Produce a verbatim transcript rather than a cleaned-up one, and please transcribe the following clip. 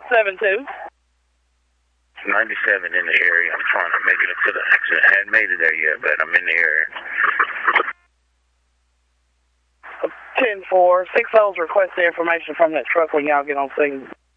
seven two. ninety-seven in the area. I'm trying to make it up to the accident. I hadn't made it there yet, but I'm in the area. ten four. six O's request the information from that truck when y'all get on scene.